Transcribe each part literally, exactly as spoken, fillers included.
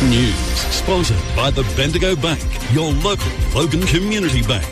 News, sponsored by the Bendigo Bank, your local Logan Community Bank.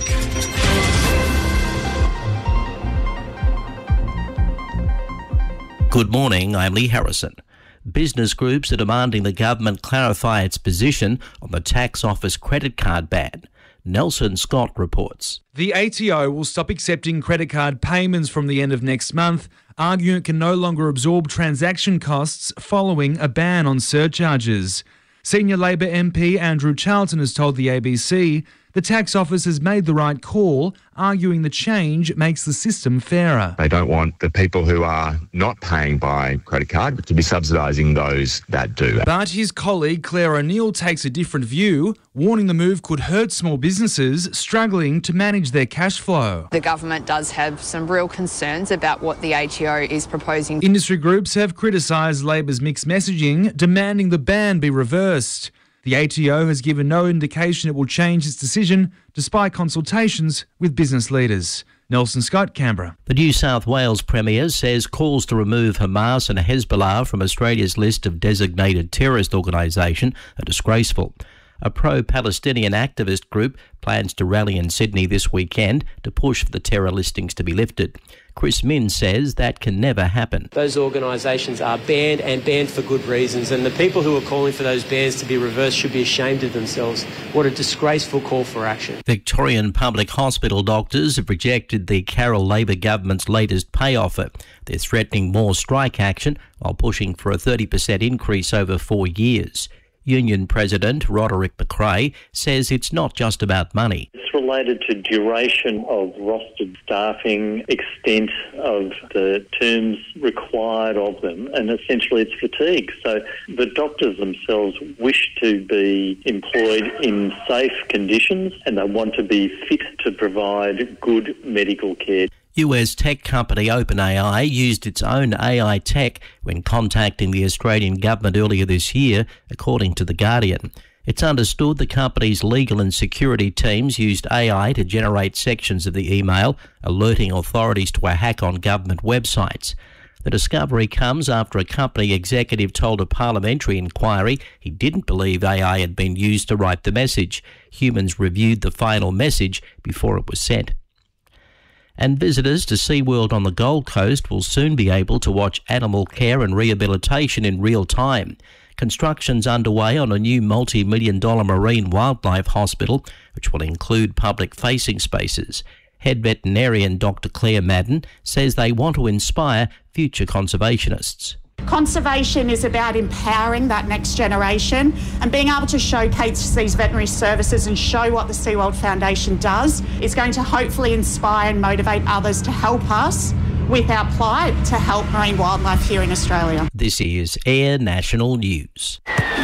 Good morning, I'm Lee Harrison. Business groups are demanding the government clarify its position on the tax office credit card ban. Nelson Scott reports. The A T O will stop accepting credit card payments from the end of next month, arguing it can no longer absorb transaction costs following a ban on surcharges. Senior Labor M P Andrew Charlton has told the A B C the tax office has made the right call, arguing the change makes the system fairer. They don't want the people who are not paying by credit card to be subsidising those that do. But his colleague Claire O'Neill takes a different view, warning the move could hurt small businesses struggling to manage their cash flow. The government does have some real concerns about what the A T O is proposing. Industry groups have criticised Labor's mixed messaging, demanding the ban be reversed. The A T O has given no indication it will change its decision, despite consultations with business leaders. Nelson Scott, Canberra. The New South Wales Premier says calls to remove Hamas and Hezbollah from Australia's list of designated terrorist organisation are disgraceful. A pro-Palestinian activist group plans to rally in Sydney this weekend to push for the terror listings to be lifted. Chris Minns says that can never happen. Those organisations are banned and banned for good reasons, and the people who are calling for those bans to be reversed should be ashamed of themselves. What a disgraceful call for action. Victorian public hospital doctors have rejected the Carroll Labor government's latest pay offer. They're threatening more strike action while pushing for a thirty percent increase over four years. Union President Roderick McRae says it's not just about money. It's related to duration of rostered staffing, extent of the terms required of them, and essentially it's fatigue. So the doctors themselves wish to be employed in safe conditions and they want to be fit to provide good medical care. U S tech company OpenAI used its own A I tech when contacting the Australian government earlier this year, according to The Guardian. It's understood the company's legal and security teams used A I to generate sections of the email, alerting authorities to a hack on government websites. The discovery comes after a company executive told a parliamentary inquiry he didn't believe A I had been used to write the message. Humans reviewed the final message before it was sent. And visitors to SeaWorld on the Gold Coast will soon be able to watch animal care and rehabilitation in real time. Construction's underway on a new multi-million dollar marine wildlife hospital, which will include public-facing spaces. Head veterinarian Doctor Claire Madden says they want to inspire future conservationists. Conservation is about empowering that next generation and being able to showcase these veterinary services and show what the SeaWorld Foundation does is going to hopefully inspire and motivate others to help us with our plight to help marine wildlife here in Australia. This is Air National News.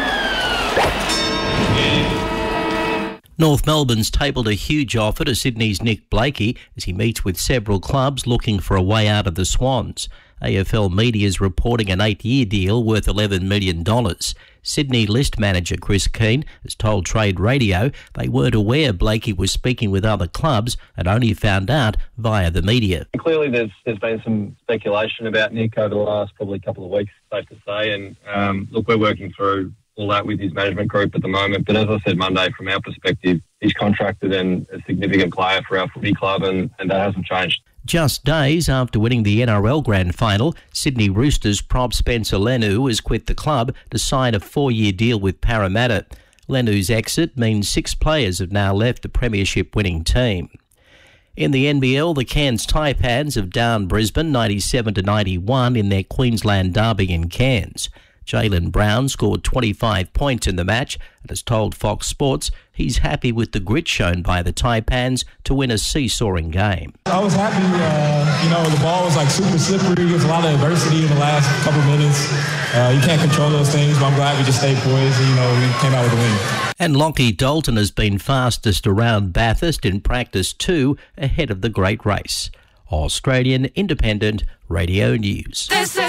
North Melbourne's tabled a huge offer to Sydney's Nick Blakey as he meets with several clubs looking for a way out of the Swans. A F L Media is reporting an eight-year deal worth eleven million dollars. Sydney list manager Chris Keane has told Trade Radio they weren't aware Blakey was speaking with other clubs and only found out via the media. Clearly there's there's been some speculation about Nick over the last probably couple of weeks, safe to say, and um, look, we're working through all that with his management group at the moment. But as I said Monday, from our perspective, he's contracted and a significant player for our footy club, and, and that hasn't changed. Just days after winning the N R L Grand Final, Sydney Roosters prop Spencer Leniu has quit the club to sign a four-year deal with Parramatta. Leniu's exit means six players have now left the premiership-winning team. In the N B L, the Cairns Taipans have downed Brisbane ninety-seven to ninety-one in their Queensland derby in Cairns. Jaylen Brown scored twenty-five points in the match and has told Fox Sports he's happy with the grit shown by the Taipans to win a seesawing game. I was happy, uh, you know, the ball was like super slippery. There's a lot of adversity in the last couple minutes. Uh, you can't control those things, but I'm glad we just stayed poised and, you know, we came out with a win. And Lockie Dalton has been fastest around Bathurst in practice two, ahead of the great race. Australian Independent Radio News.